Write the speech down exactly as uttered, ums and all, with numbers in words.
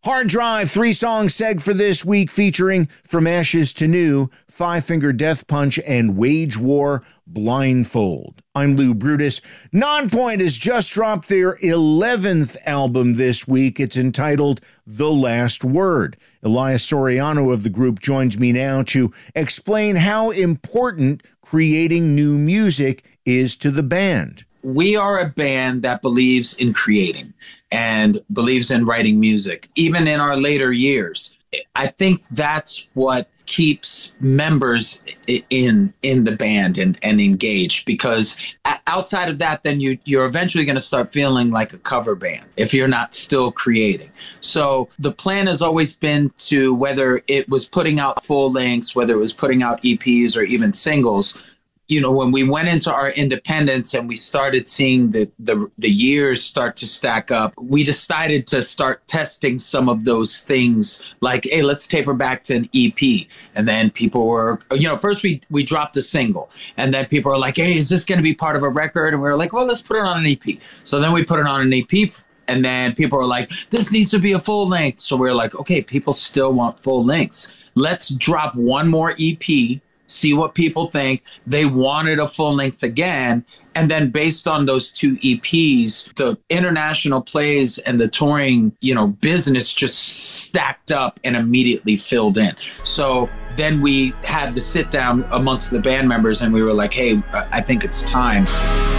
Hard Drive, three-song seg for this week featuring From Ashes to New, Five Finger Death Punch, and Wage War Blindfold. I'm Lou Brutus. Nonpoint has just dropped their eleventh album this week. It's entitled The Last Word. Elias Soriano of the group joins me now to explain how important creating new music is to the band. We are a band that believes in creating and believes in writing music, even in our later years. I think that's what keeps members in in the band and, and engaged, because outside of that, then you, you're eventually going to start feeling like a cover band if you're not still creating. So the plan has always been to, whether it was putting out full lengths, whether it was putting out E Ps or even singles, you know, when we went into our independence and we started seeing the, the the years start to stack up, we decided to start testing some of those things, like, hey, let's taper back to an E P. And then people were, you know, first we, we dropped a single, and then people are like, hey, is this going to be part of a record? And we were like, well, let's put it on an E P. So then we put it on an E P, and then people are like, this needs to be a full length. So we're like, okay, people still want full lengths. Let's drop one more E P, see what people think. They wanted a full length again. And then based on those two E Ps, the international plays and the touring, you know, business just stacked up and immediately filled in. So then we had the sit down amongst the band members and we were like, hey, I think it's time.